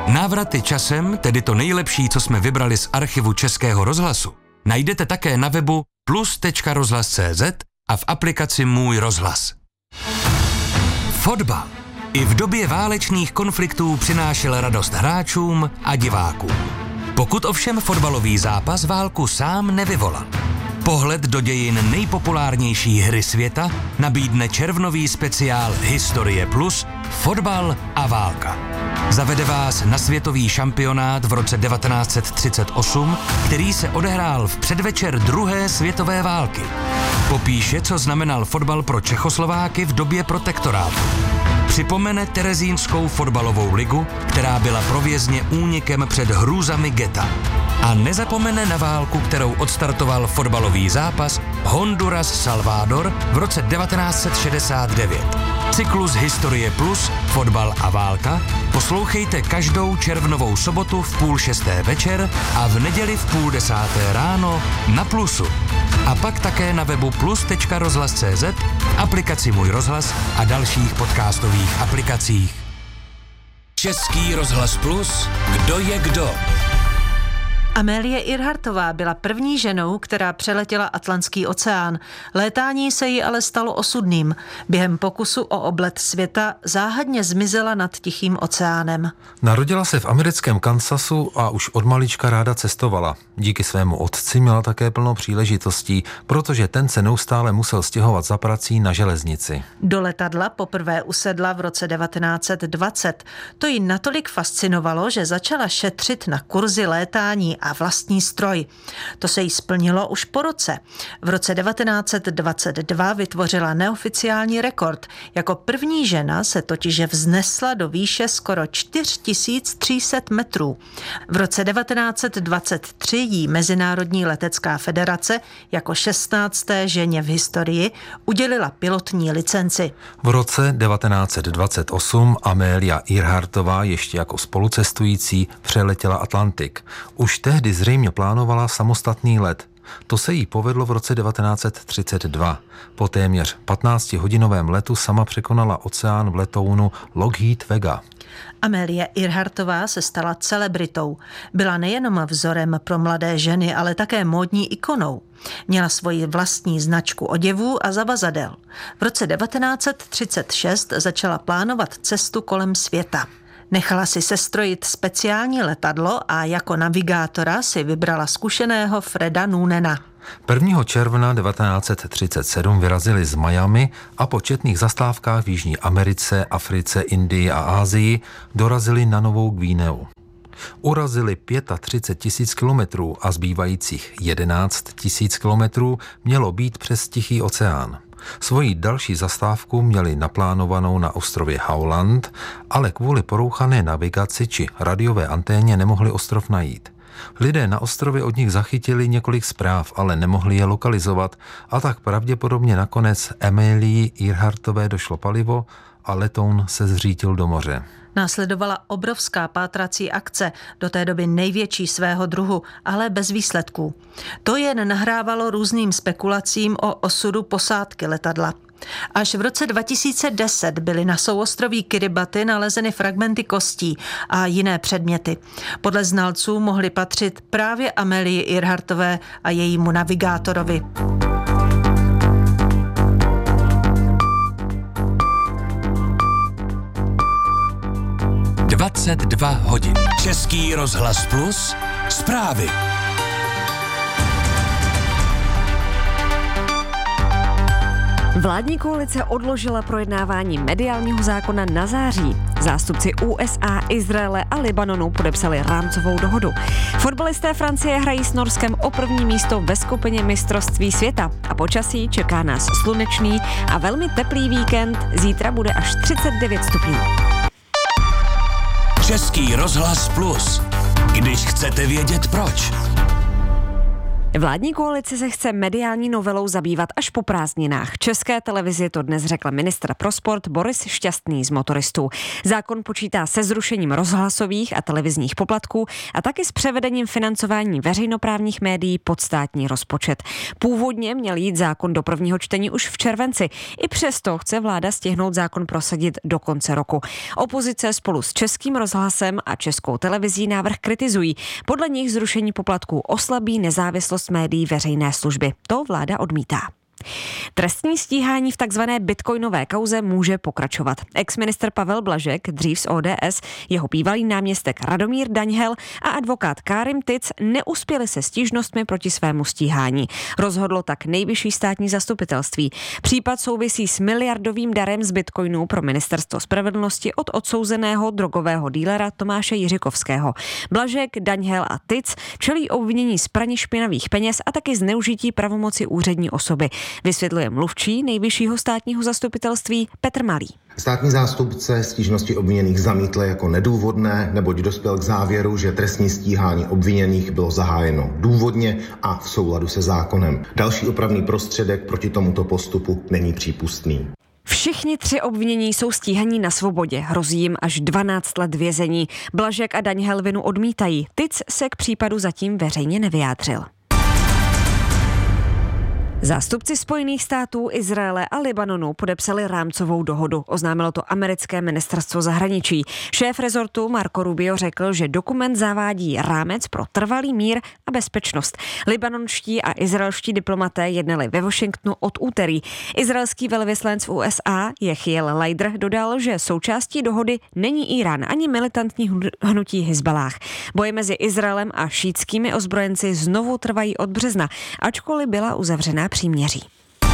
Návraty časem, tedy to nejlepší, co jsme vybrali z archivu Českého rozhlasu, najdete také na webu plus.rozhlas.cz a v aplikaci Můj rozhlas. Fotbal i v době válečných konfliktů přinášel radost hráčům a divákům. Pokud ovšem fotbalový zápas válku sám nevyvolal. Pohled do dějin nejpopulárnější hry světa nabídne červnový speciál Historie Plus, fotbal a válka. Zavede vás na světový šampionát v roce 1938, který se odehrál v předvečer druhé světové války. Popíše, co znamenal fotbal pro Čechoslováky v době protektorátu. Připomene terezínskou fotbalovou ligu, která byla pro vězně únikem před hrůzami geta. A nezapomene na válku, kterou odstartoval fotbalový zápas Honduras-Salvador v roce 1969. Cyklus Historie Plus, fotbal a válka poslouchejte každou červnovou sobotu v 5:30 večer a v neděli v 9:30 ráno na Plusu. A pak také na webu plus.rozhlas.cz, aplikaci Můj rozhlas a dalších podcastových aplikacích. Český rozhlas Plus, kdo je kdo? Amélie Earhartová byla první ženou, která přeletěla Atlantský oceán. Létání se jí ale stalo osudným. Během pokusu o oblet světa záhadně zmizela nad Tichým oceánem. Narodila se v americkém Kansasu a už od malička ráda cestovala. Díky svému otci měla také plno příležitostí, protože ten se neustále musel stěhovat za prací na železnici. Do letadla poprvé usedla v roce 1920. To ji natolik fascinovalo, že začala šetřit na kurzy létání a vlastní stroj. To se jí splnilo už po roce. V roce 1922 vytvořila neoficiální rekord. Jako první žena se totiž vznesla do výše skoro 4300 metrů. V roce 1923 jí Mezinárodní letecká federace jako 16. ženě v historii udělila pilotní licenci. V roce 1928 Amélia Earhartová ještě jako spolucestující přeletěla Atlantik. Už tehdy zřejmě plánovala samostatný let. To se jí povedlo v roce 1932. Po téměř 15hodinovém letu sama překonala oceán v letounu Lockheed Vega. Amélie Earhartová se stala celebritou. Byla nejenom vzorem pro mladé ženy, ale také módní ikonou. Měla svoji vlastní značku oděvů a zavazadel. V roce 1936 začala plánovat cestu kolem světa. Nechala si sestrojit speciální letadlo a jako navigátora si vybrala zkušeného Freda Noonena. 1. června 1937 vyrazili z Miami a po četných zastávkách v Jižní Americe, Africe, Indii a Asii dorazili na Novou Guineu. Urazili 35 000 kilometrů a zbývajících 11 000 kilometrů mělo být přes Tichý oceán. Svoji další zastávku měli naplánovanou na ostrově Howland, ale kvůli porouchané navigaci či radiové anténě nemohli ostrov najít. Lidé na ostrově od nich zachytili několik zpráv, ale nemohli je lokalizovat a tak pravděpodobně nakonec Amélii Earhartové došlo palivo a letoun se zřítil do moře. Následovala obrovská pátrací akce, do té doby největší svého druhu, ale bez výsledků. To jen nahrávalo různým spekulacím o osudu posádky letadla. Až v roce 2010 byly na souostroví Kiribati nalezeny fragmenty kostí a jiné předměty. Podle znalců mohly patřit právě Amélie Earhartové a jejímu navigátorovi. hodin. Český rozhlas Plus, zprávy. Vládní koalice odložila projednávání mediálního zákona na září. Zástupci USA, Izraele a Libanonu podepsali rámcovou dohodu. Fotbalisté Francie hrají s Norskem o první místo ve skupině mistrovství světa a počasí čeká nás slunečný a velmi teplý víkend. Zítra bude až 39 stupňů. Český rozhlas Plus. Když chcete vědět proč. Vládní koalice se chce mediální novelou zabývat až po prázdninách. České televizi to dnes řekl ministr pro sport Boris Šťastný z Motoristů. Zákon počítá se zrušením rozhlasových a televizních poplatků a taky s převedením financování veřejnoprávních médií pod státní rozpočet. Původně měl jít zákon do prvního čtení už v červenci. I přesto chce vláda stihnout zákon prosadit do konce roku. Opozice spolu s Českým rozhlasem a Českou televizí návrh kritizují. Podle nich zrušení poplatků oslabí nezávislost médií veřejné služby. To vláda odmítá. Trestní stíhání v takzvané bitcoinové kauze může pokračovat. Ex-ministr Pavel Blažek, dřív z ODS, jeho bývalý náměstek Radomír Daňhel a advokát Kárim Tic neuspěli se stížnostmi proti svému stíhání. Rozhodlo tak nejvyšší státní zastupitelství. Případ souvisí s miliardovým darem z bitcoinů pro ministerstvo spravedlnosti od odsouzeného drogového dílera Tomáše Jiřikovského. Blažek, Daňhel a Tic čelí obvinění z praní špinavých peněz a taky zneužití pravomoci úřední osoby. Vysvětluje mluvčí nejvyššího státního zastupitelství Petr Malý. Státní zástupce stížnosti obviněných zamítl jako nedůvodné, neboť dospěl k závěru, že trestní stíhání obviněných bylo zahájeno důvodně a v souladu se zákonem. Další opravný prostředek proti tomuto postupu není přípustný. Všichni 3 obvinění jsou stíhaní na svobodě, hrozí jim až 12 let vězení. Blažek a Daňhel vinu odmítají. Tic se k případu zatím veřejně nevyjádřil. Zástupci Spojených států, Izraele a Libanonu podepsali rámcovou dohodu. Oznámilo to americké ministerstvo zahraničí. Šéf rezortu Marco Rubio řekl, že dokument zavádí rámec pro trvalý mír a bezpečnost. Libanonští a izraelští diplomaté jednali ve Washingtonu od úterý. Izraelský velvyslanec v USA Jechiel Leidr dodal, že součástí dohody není Irán ani militantní hnutí Hizbalách. Boje mezi Izraelem a šítskými ozbrojenci znovu trvají od března, ačkoliv byla uzavřena příměří.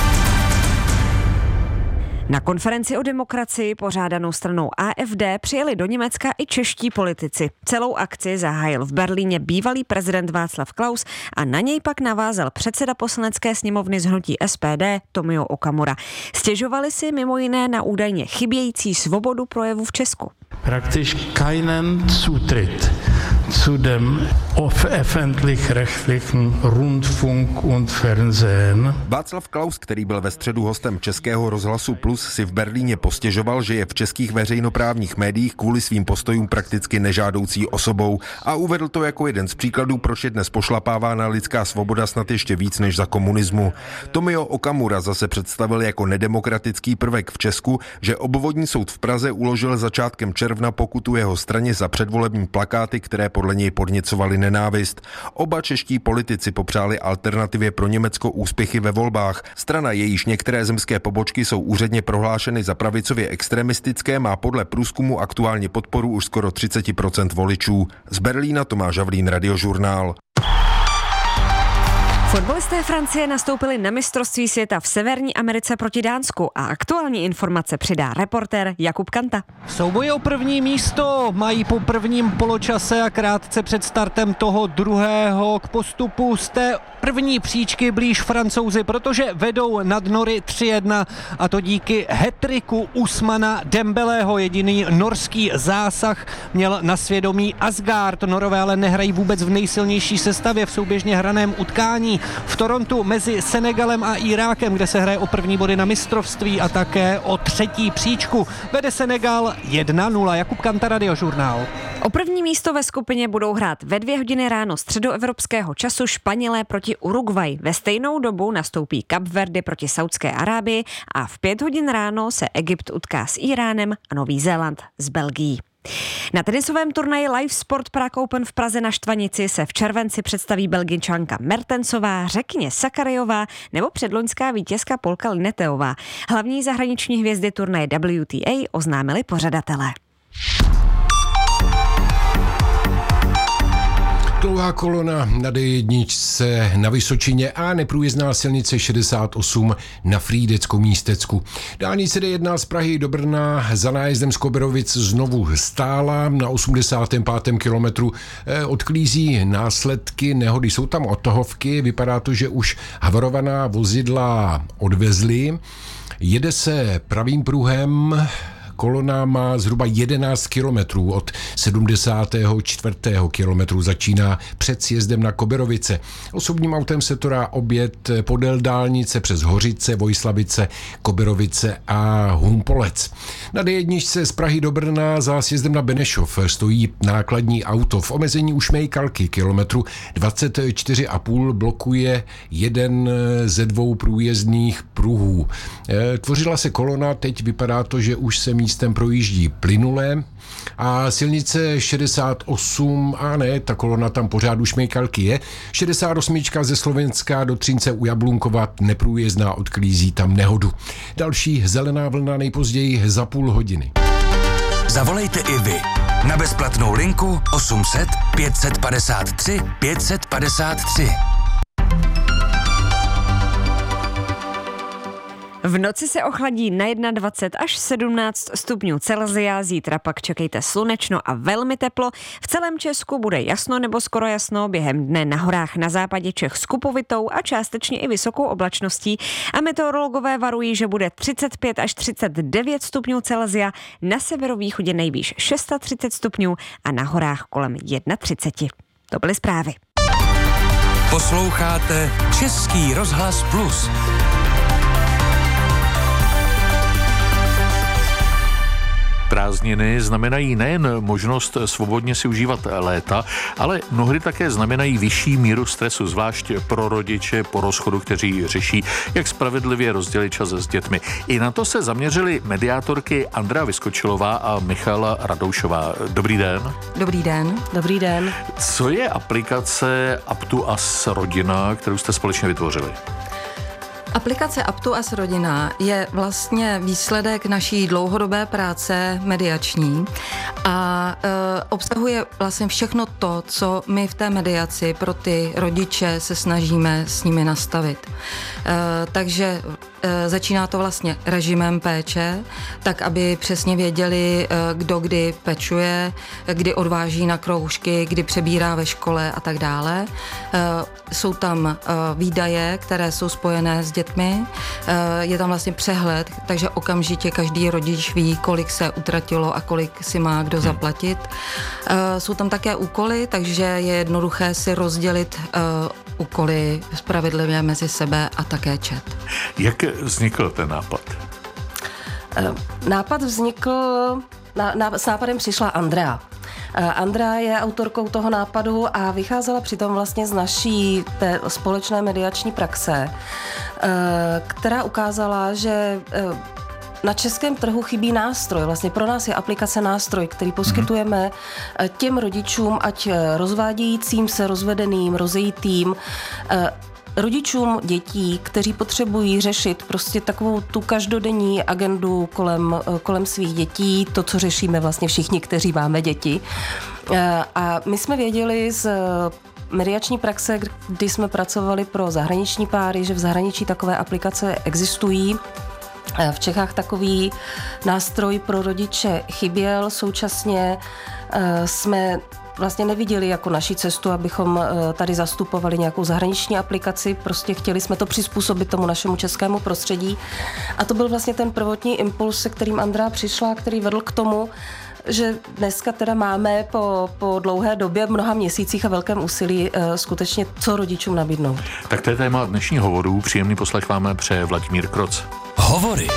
Na konferenci o demokracii pořádanou stranou AfD přijeli do Německa i čeští politici. Celou akci zahájil v Berlíně bývalý prezident Václav Klaus a na něj pak navázal předseda poslanecké sněmovny z hnutí SPD Tomio Okamura. Stěžovali si mimo jiné na údajně chybějící svobodu projevu v Česku. Praktisch keinen Zutritt zu dem öffentlich-rechtlichen Rundfunk und Fernsehen. Václav Klaus, který byl ve středu hostem Českého rozhlasu Plus, si v Berlíně postěžoval, že je v českých veřejnoprávních médiích kvůli svým postojům prakticky nežádoucí osobou a uvedl to jako jeden z příkladů, proč je dnes pošlapávána lidská svoboda snad ještě víc než za komunismu. Tomio Okamura zase představil jako nedemokratický prvek v Česku, že obvodní soud v Praze uložil začátkem června pokutu jeho straně za předvolební plakáty, které podle něj podněcovaly nenávist. Oba čeští politici popřáli Alternativě pro Německo úspěchy ve volbách. Strana, jejíž některé zemské pobočky jsou úředně prohlášeny za pravicově extremistické, má podle průzkumu aktuálně podporu už skoro 30% voličů. Z Berlína Tomáš Havlín, Radiožurnál. Fotbalisté Francie nastoupili na mistrovství světa v Severní Americe proti Dánsku a aktuální informace přidá reportér Jakub Kanta. Souboje o první místo mají po prvním poločase a krátce před startem toho druhého k postupu z té první příčky blíž Francouzi, protože vedou nad Nory 3-1 a to díky hat-tricku Ousmana Dembeleho. Jediný norský zásah měl na svědomí Asgard. Norové ale nehrají vůbec v nejsilnější sestavě v souběžně hraném utkání v Torontu mezi Senegalem a Irákem, kde se hraje o první body na mistrovství a také o třetí příčku. Vede Senegal 1-0. Jakub Kanta, Radiožurnál. O první místo ve skupině budou hrát ve 2 hodiny ráno středoevropského času Španělé proti Uruguay. Ve stejnou dobu nastoupí Kap Verde proti Saudské Arábii a v 5 hodin ráno se Egypt utká s Iránem a Nový Zéland s Belgií. Na tenisovém turnaji Live Sport Prague Open v Praze na Štvanici se v červenci představí Belgičanka Mertensová, řekně Sakarajová nebo předloňská vítězka Polka Lineteová. Hlavní zahraniční hvězdy turnaje WTA oznámili pořadatelé. Dlouhá kolona na D1 na Vysočině a neprůjezdná silnice 68 na Frýdeckou Místecku. Dálnice D1 z Prahy do Brna za nájezdem z Koberovic znovu stála na 85. kilometru. Odklízí následky nehody, jsou tam odtahovky, vypadá to, že už havarovaná vozidla odvezli. Jede se pravým pruhem Kolona má zhruba 11 kilometrů, od 74. kilometru začíná před sjezdem na Koberovice. Osobním autem se to dá objet podél dálnice přes Hořice, Vojslavice, Koberovice a Humpolec. Na D1 z Prahy do Brna za sjezdem na Benešov stojí nákladní auto. V omezení u Šmejkalky kilometru 24,5 blokuje jeden ze dvou průjezdných pruhů. Tvořila se kolona, teď vypadá to, že už se místem projíždí plynule. A silnice 68, ta kolona tam pořád u Šmejkalky je. 68 ze Slovenska do Třince u Jablunkova neprůjezdná, odklízí tam nehodu. Další zelená vlna nejpozději za půl hodiny. Zavolejte i vy na bezplatnou linku 800 553 553. V noci se ochladí na 21 až 17 stupňů Celsia, zítra pak čekejte slunečno a velmi teplo. V celém Česku bude jasno nebo skoro jasno, během dne na horách na západě Čech s kupovitou a částečně i vysokou oblačností a meteorologové varují, že bude 35 až 39 stupňů Celsia, na severovýchodě nejvýš 36 stupňů a na horách kolem 31. To byly zprávy. Posloucháte Český rozhlas Plus. Prázdniny znamenají nejen možnost svobodně si užívat léta, ale mnohdy také znamenají vyšší míru stresu, zvlášť pro rodiče po rozchodu, kteří řeší, jak spravedlivě rozdělit čas s dětmi. I na to se zaměřily mediátorky Andrea Vyskočilová a Michala Radoušová. Dobrý den. Dobrý den. Dobrý den. Co je aplikace Aptuas Rodina, kterou jste společně vytvořili? Aplikace Aptuas Rodina je vlastně výsledek naší dlouhodobé práce mediační a obsahuje vlastně všechno to, co my v té mediaci pro ty rodiče se snažíme s nimi nastavit. Takže začíná to vlastně režimem péče, tak aby přesně věděli, kdo kdy pečuje, kdy odváží na kroužky, kdy přebírá ve škole a tak dále. Jsou tam výdaje, které jsou spojené s dětmi, je tam vlastně přehled, takže okamžitě každý rodič ví, kolik se utratilo a kolik si má kdo zaplatit. Jsou tam také úkoly, takže je jednoduché si rozdělit úkoly spravedlivě mezi sebe a také čet. Jak vznikl ten nápad? Nápad vznikl, s nápadem přišla Andrea. Andrea je autorkou toho nápadu a vycházela přitom vlastně z naší té společné mediační praxe, která ukázala, že na českém trhu chybí nástroj. Vlastně pro nás je aplikace nástroj, který poskytujeme těm rodičům, ať rozvádějícím se, rozvedeným, rozejitým, rodičům dětí, kteří potřebují řešit prostě takovou tu každodenní agendu kolem svých dětí, to, co řešíme vlastně všichni, kteří máme děti. A my jsme věděli z mediační praxe, kdy jsme pracovali pro zahraniční páry, že v zahraničí takové aplikace existují. V Čechách takový nástroj pro rodiče chyběl, současně jsme vlastně neviděli jako naši cestu, abychom tady zastupovali nějakou zahraniční aplikaci, prostě chtěli jsme to přizpůsobit tomu našemu českému prostředí a to byl vlastně ten prvotní impuls, se kterým Andrea přišla, který vedl k tomu, že dneska teda máme po dlouhé době, mnoha měsících a velkém úsilí skutečně co rodičům nabídnout. Tak to je téma dnešního hovoru. Příjemný poslech vám přeje Vladimír Kroc. Hovory.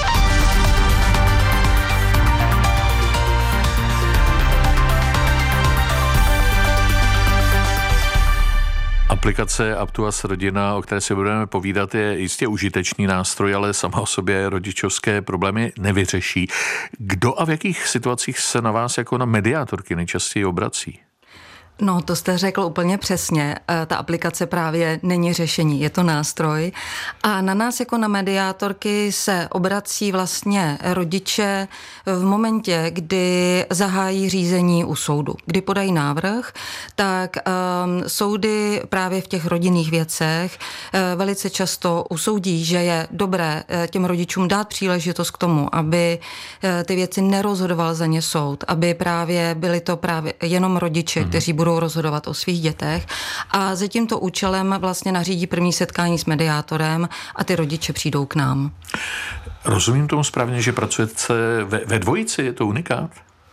Aplikace Aptuas Rodina, o které si budeme povídat, je jistě užitečný nástroj, ale sama o sobě rodičovské problémy nevyřeší. Kdo a v jakých situacích se na vás jako na mediátorky nejčastěji obrací? No, to jste řekl úplně přesně. Ta aplikace právě není řešení, je to nástroj. A na nás jako na mediátorky se obrací vlastně rodiče v momentě, kdy zahájí řízení u soudu. Kdy podají návrh, tak soudy právě v těch rodinných věcech velice často usoudí, že je dobré těm rodičům dát příležitost k tomu, aby ty věci nerozhodoval za ně soud, aby právě byli to právě jenom rodiče, kteří budou rozhodovat o svých dětech a za tímto účelem vlastně nařídí první setkání s mediátorem a ty rodiče přijdou k nám. Rozumím tomu správně, že pracujete ve dvojici, je to unikát?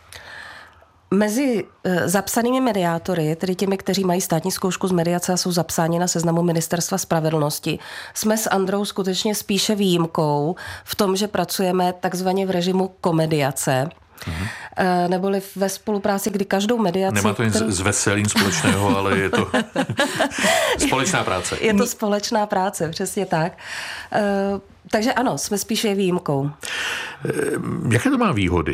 Mezi zapsanými mediátory, tedy těmi, kteří mají státní zkoušku z mediace a jsou zapsáni na seznamu Ministerstva spravedlnosti, jsme s Androu skutečně spíše výjimkou v tom, že pracujeme takzvaně v režimu komediace. Neboli ve spolupráci, kdy každou mediaci... Nemá to nic s veselým společného, ale je to společná práce. Je to společná práce, přesně tak. Takže ano, jsme spíše výjimkou. Jaké to má výhody?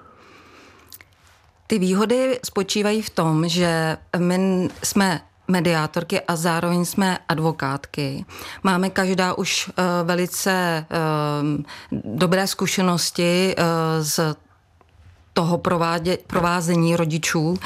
Ty výhody spočívají v tom, že my jsme mediátorky a zároveň jsme advokátky. Máme každá už velice dobré zkušenosti z toho provázení rodičů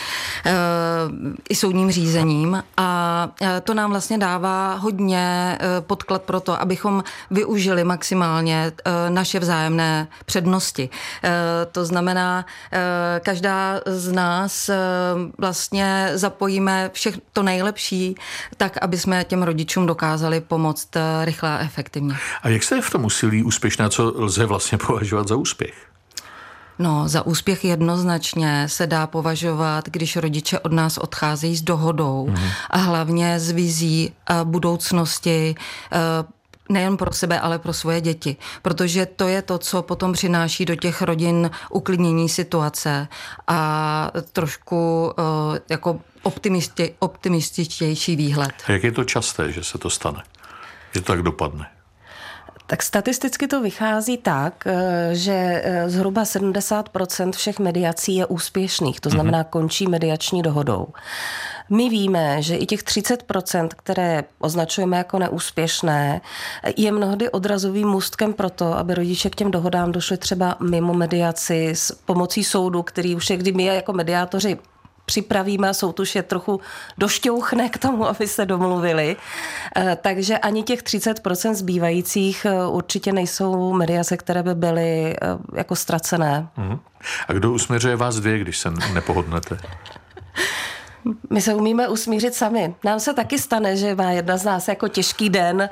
i soudním řízením a to nám vlastně dává hodně podklad pro to, abychom využili maximálně naše vzájemné přednosti. To znamená, každá z nás vlastně zapojíme všechno to nejlepší tak, aby jsme těm rodičům dokázali pomoct rychle a efektivně. A jak se v tom úsilí úspěšná, co lze vlastně považovat za úspěch? No, za úspěch jednoznačně se dá považovat, když rodiče od nás odcházejí s dohodou a hlavně s vizí budoucnosti nejen pro sebe, ale pro svoje děti. Protože to je to, co potom přináší do těch rodin uklidnění situace a trošku jako optimističtější výhled. A jak je to časté, že se to stane? Že to tak dopadne? Tak statisticky to vychází tak, že zhruba 70% všech mediací je úspěšných, to znamená končí mediační dohodou. My víme, že i těch 30%, které označujeme jako neúspěšné, je mnohdy odrazovým můstkem pro to, aby rodiče k těm dohodám došli třeba mimo mediaci s pomocí soudu, který už je, kdy my jako mediátoři připravíme a soud už je trochu došťouchne k tomu, aby se domluvili. Takže ani těch 30% zbývajících určitě nejsou mediace, které by byly jako ztracené. A kdo usměřuje vás dvě, když se nepohodnete? My se umíme usmířit sami. Nám se taky stane, že má jedna z nás jako těžký den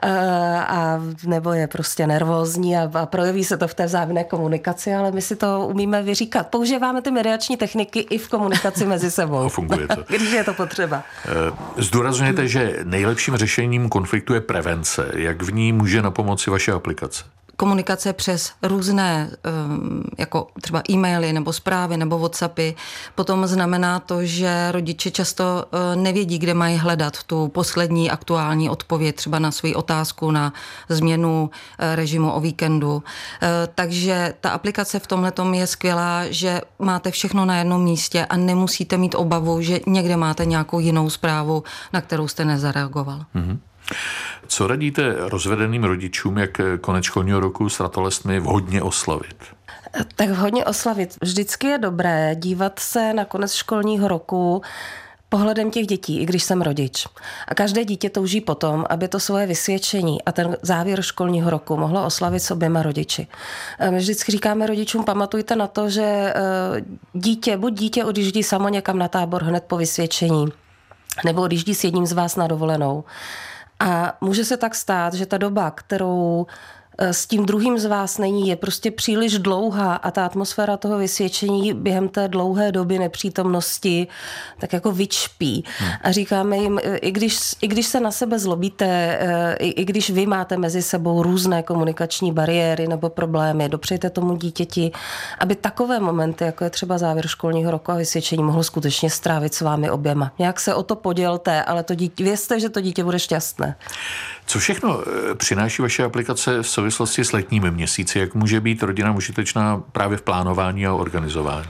a nebo je prostě nervózní a projeví se to v té vzájemné komunikaci, ale my si to umíme vyříkat. Používáme ty mediační techniky i v komunikaci mezi sebou. Funguje to. Když je to potřeba. Zdůrazňujete, že nejlepším řešením konfliktu je prevence. Jak v ní může napomoci vaše aplikace? Komunikace přes různé, jako třeba e-maily nebo zprávy nebo WhatsAppy, potom znamená to, že rodiče často nevědí, kde mají hledat tu poslední aktuální odpověď třeba na svou otázku na změnu režimu o víkendu. Takže ta aplikace v tomhletom je skvělá, že máte všechno na jednom místě a nemusíte mít obavu, že někde máte nějakou jinou zprávu, na kterou jste nezareagoval. Co radíte rozvedeným rodičům, jak konec školního roku s ratolestmi vhodně oslavit? Tak vhodně oslavit. Vždycky je dobré dívat se na konec školního roku pohledem těch dětí, i když jsem rodič. A každé dítě touží potom, aby to svoje vysvědčení a ten závěr školního roku mohlo oslavit s oběma rodiči. My vždycky říkáme rodičům, pamatujte na to, že buď dítě odjíždí samo někam na tábor hned po vysvědčení, nebo odjíždí s jedním z vás na dovolenou. A může se tak stát, že ta doba, kterou s tím druhým z vás není, je prostě příliš dlouhá a ta atmosféra toho vysvědčení během té dlouhé doby nepřítomnosti tak jako vyčpí. A říkáme jim, i když se na sebe zlobíte, i když vy máte mezi sebou různé komunikační bariéry nebo problémy, dopřejte tomu dítěti, aby takové momenty, jako je třeba závěr školního roku a vysvědčení, mohlo skutečně strávit s vámi oběma. Nějak se o to podělte, ale to dítě, vězte, že to dítě bude šťastné. Co všechno přináší vaše aplikace v souvislosti s letními měsíci? Jak může být rodina užitečná právě v plánování a organizování?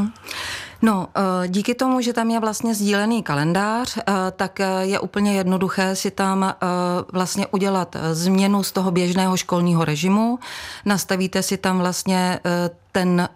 No, díky tomu, že tam je vlastně sdílený kalendář, tak je úplně jednoduché si tam vlastně udělat změnu z toho běžného školního režimu. Nastavíte si tam vlastně ten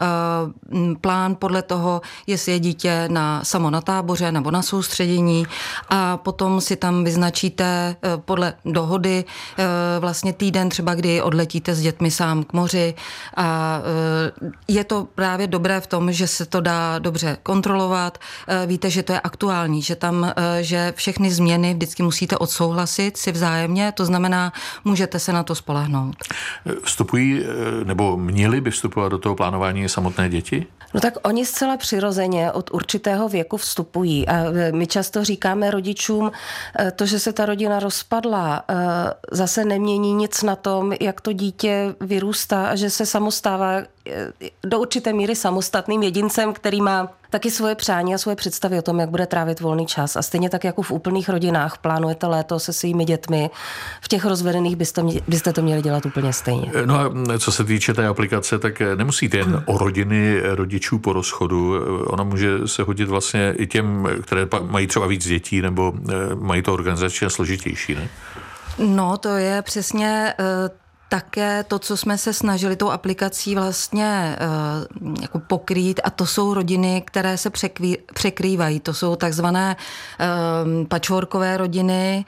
plán podle toho, jestli je dítě samo na táboře nebo na soustředění a potom si tam vyznačíte podle dohody vlastně týden třeba, kdy odletíte s dětmi sám k moři a je to právě dobré v tom, že se to dá dobře kontrolovat. Víte, že to je aktuální, že všechny změny vždycky musíte odsouhlasit si vzájemně, to znamená, můžete se na to spolehnout. Vstupují, nebo měly by vstupovat do toho plánování samotné děti? No tak oni zcela přirozeně od určitého věku vstupují a my často říkáme rodičům, to, že se ta rodina rozpadla, zase nemění nic na tom, jak to dítě vyrůstá a že se samostává do určité míry samostatným jedincem, který má taky svoje přání a svoje představy o tom, jak bude trávit volný čas. A stejně tak jako v úplných rodinách plánujete léto se svými dětmi, v těch rozvedených byste to měli dělat úplně stejně. No a co se týče té aplikace, tak nemusíte jen o rodiny rodičů po rozchodu. Ona může se hodit vlastně i těm, které mají třeba víc dětí nebo mají to organizačně složitější, ne? No, to je přesně také to, co jsme se snažili tou aplikací vlastně jako pokrýt, a to jsou rodiny, které se překrývají. To jsou takzvané patchworkové rodiny,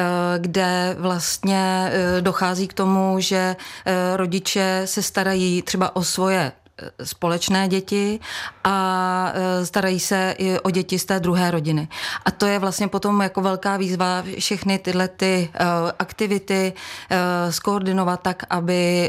kde vlastně dochází k tomu, že rodiče se starají třeba o svoje společné děti a starají se i o děti z té druhé rodiny. A to je vlastně potom jako velká výzva všechny tyhle ty aktivity skoordinovat tak, aby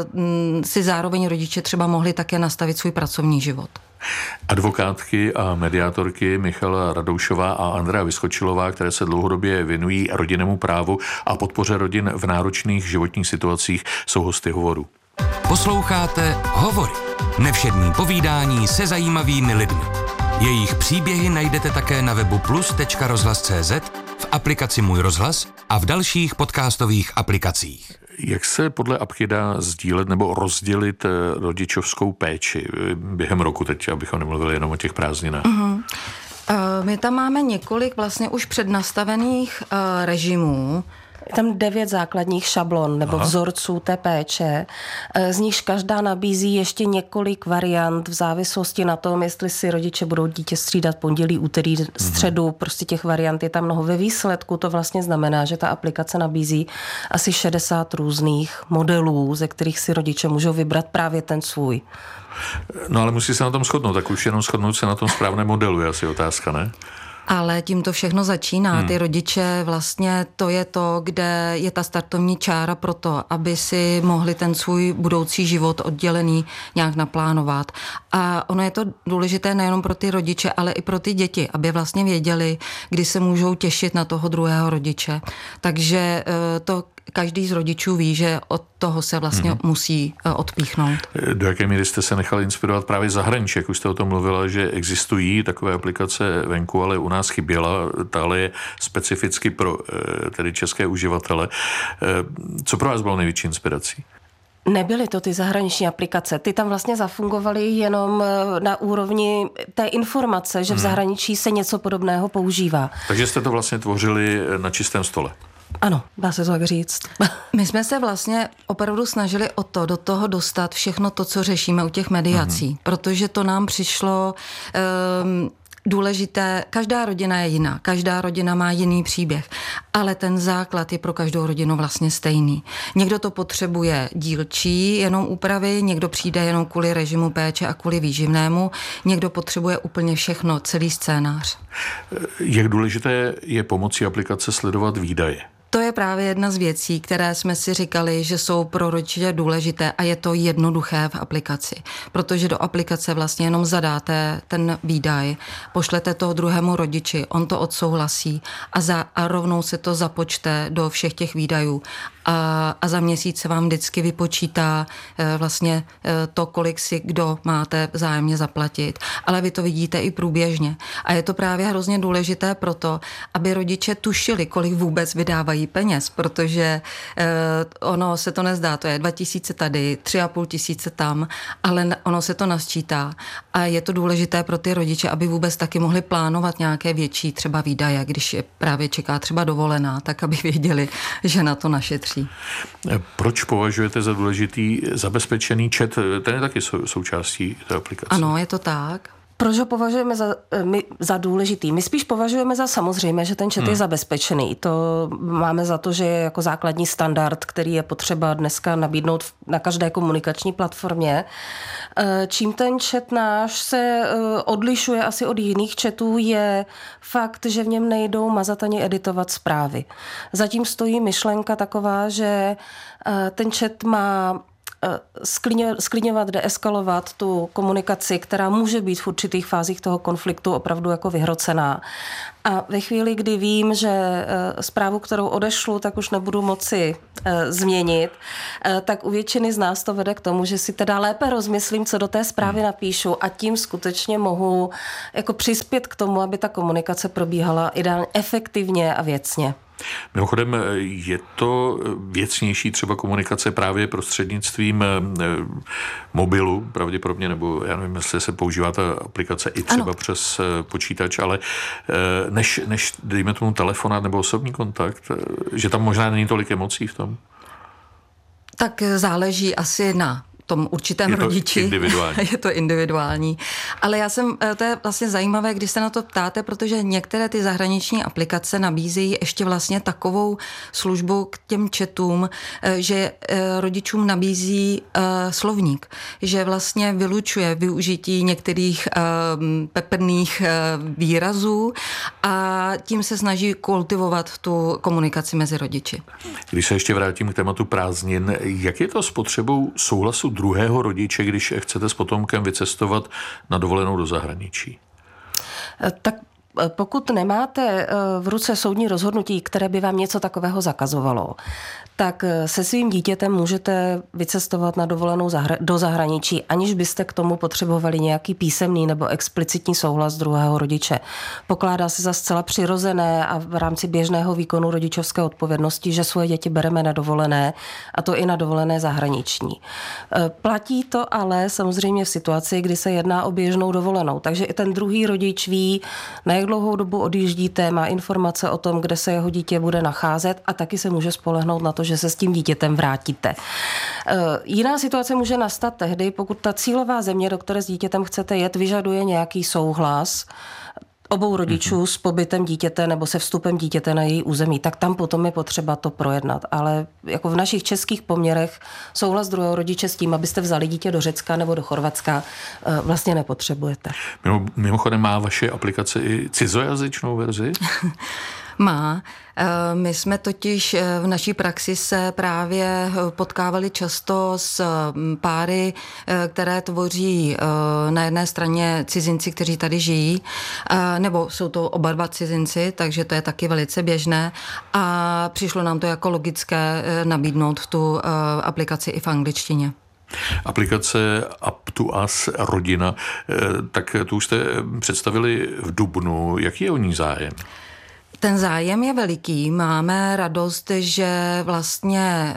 si zároveň rodiče třeba mohli také nastavit svůj pracovní život. Advokátky a mediátorky Michala Radoušová a Andrea Vyskočilová, které se dlouhodobě věnují rodinnému právu a podpoře rodin v náročných životních situacích, jsou hosty Hovoru. Posloucháte Hovory. Nevšední povídání se zajímavými lidmi. Jejich příběhy najdete také na webu plus.rozhlas.cz, v aplikaci Můj rozhlas a v dalších podcastových aplikacích. Jak se podle apky dá sdílet nebo rozdělit rodičovskou péči během roku teď, abychom nemluvili jenom o těch prázdninách? Mm-hmm. My tam máme několik vlastně už přednastavených režimů. Je tam 9 základních šablon nebo vzorců té péče, z nichž každá nabízí ještě několik variant v závislosti na tom, jestli si rodiče budou dítě střídat pondělí, úterý, středu, prostě těch variant je tam mnoho. Ve výsledku to vlastně znamená, že ta aplikace nabízí asi 60 různých modelů, ze kterých si rodiče můžou vybrat právě ten svůj. No ale musí se na tom shodnout, tak už jenom shodnout se na tom správném modelu je asi otázka, ne? Ale tím to všechno začíná. Ty rodiče vlastně to je to, kde je ta startovní čára pro to, aby si mohli ten svůj budoucí život oddělený nějak naplánovat. A ono je to důležité nejenom pro ty rodiče, ale i pro ty děti, aby vlastně věděli, kdy se můžou těšit na toho druhého rodiče. Takže to každý z rodičů ví, že od toho se vlastně musí odpíchnout. Do jaké míry jste se nechali inspirovat právě zahraničí, jak už jste o tom mluvila, že existují takové aplikace venku, ale u nás chyběla, tahle je specificky pro tedy české uživatele. Co pro vás bylo největší inspirací? Nebyly to ty zahraniční aplikace. Ty tam vlastně zafungovaly jenom na úrovni té informace, že v zahraničí se něco podobného používá. Takže jste to vlastně tvořili na čistém stole. Ano, dá se to tak říct. My jsme se vlastně opravdu snažili o to, do toho dostat všechno to, co řešíme u těch mediací, protože to nám přišlo důležité. Každá rodina je jiná, každá rodina má jiný příběh, ale ten základ je pro každou rodinu vlastně stejný. Někdo to potřebuje dílčí, jenom úpravy, někdo přijde jenom kvůli režimu péče a kvůli výživnému, někdo potřebuje úplně všechno, celý scénář. Jak důležité je pomocí aplikace sledovat výdaje? To je právě jedna z věcí, které jsme si říkali, že jsou pro rodiče důležité a je to jednoduché v aplikaci, protože do aplikace vlastně jenom zadáte ten výdaj, pošlete to druhému rodiči, on to odsouhlasí a rovnou se to započte do všech těch výdajů a za měsíc se vám vždycky vypočítá vlastně to, kolik si kdo máte vzájemně zaplatit, ale vy to vidíte i průběžně a je to právě hrozně důležité proto, aby rodiče tušili, kolik vůbec vydávají peněz, protože ono se to nezdá, to je 2000 tady, 3500 tam, ale ono se to nasčítá a je to důležité pro ty rodiče, aby vůbec taky mohli plánovat nějaké větší třeba výdaje, když je právě čeká třeba dovolená, tak aby věděli, že na to našetří. nepatří. Proč považujete za důležitý zabezpečený chat? Ten je taky součástí té aplikace. Ano, je to tak. Proč ho považujeme za důležitý? My spíš považujeme za samozřejmé, že ten chat je zabezpečený. To máme za to, že je jako základní standard, který je potřeba dneska nabídnout na každé komunikační platformě. Čím ten chat náš se odlišuje asi od jiných chatů, je fakt, že v něm nejdou mazat ani editovat zprávy. Zatím stojí myšlenka taková, že ten chat má sklidňovat, deeskalovat tu komunikaci, která může být v určitých fázích toho konfliktu opravdu jako vyhrocená. A ve chvíli, kdy vím, že zprávu, kterou odešlu, tak už nebudu moci změnit, tak u většiny z nás to vede k tomu, že si teda lépe rozmyslím, co do té zprávy napíšu a tím skutečně mohu jako přispět k tomu, aby ta komunikace probíhala ideálně efektivně a věcně. Mimochodem, je to věcnější třeba komunikace právě prostřednictvím mobilu, pravděpodobně, nebo já nevím, jestli se používá ta aplikace i třeba přes počítač, ale než dejme tomu telefonát nebo osobní kontakt, že tam možná není tolik emocí v tom? Tak záleží asi na tom určitém rodiči. Je to individuální. Ale to je vlastně zajímavé, když se na to ptáte, protože některé ty zahraniční aplikace nabízejí ještě vlastně takovou službu k těm chatům, že rodičům nabízí slovník, že vlastně vylučuje využití některých peprných výrazů a tím se snaží kultivovat tu komunikaci mezi rodiči. Když se ještě vrátím k tématu prázdnin, jak je to s potřebou souhlasu druhého rodiče, když chcete s potomkem vycestovat na dovolenou do zahraničí? Tak pokud nemáte v ruce soudní rozhodnutí, které by vám něco takového zakazovalo, tak se svým dítětem můžete vycestovat na dovolenou do zahraničí, aniž byste k tomu potřebovali nějaký písemný nebo explicitní souhlas druhého rodiče. Pokládá se za zcela přirozené a v rámci běžného výkonu rodičovské odpovědnosti, že svoje děti bereme na dovolené, a to i na dovolené zahraniční. Platí to ale samozřejmě v situaci, kdy se jedná o běžnou dovolenou, takže i ten druhý rodič ví, na jak dlouhou dobu odjíždíte, má informace o tom, kde se jeho dítě bude nacházet a taky se může spolehnout na to, že se s tím dítětem vrátíte. Jiná situace může nastat tehdy, pokud ta cílová země, do které s dítětem chcete jet, vyžaduje nějaký souhlas obou rodičů s pobytem dítěte nebo se vstupem dítěte na její území, tak tam potom je potřeba to projednat. Ale jako v našich českých poměrech souhlas druhého rodiče s tím, abyste vzali dítě do Řecka nebo do Chorvatska, vlastně nepotřebujete. Mimochodem má vaše aplikace i cizojazyčnou verzi? Má. My jsme totiž v naší praxi se právě potkávali často s páry, které tvoří na jedné straně cizinci, kteří tady žijí, nebo jsou to oba dva cizinci, takže to je taky velice běžné a přišlo nám to jako logické nabídnout tu aplikaci i v angličtině. Aplikace Up to Us Rodina, tak tu už jste představili v dubnu. Jaký je o ní zájem? Ten zájem je veliký. Máme radost, že vlastně